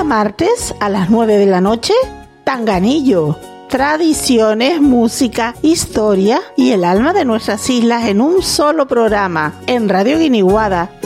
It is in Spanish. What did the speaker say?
martes a las 9 de la noche, Tanganillo. Tradiciones, música, historia y el alma de nuestras islas en un solo programa en Radio Guiniguada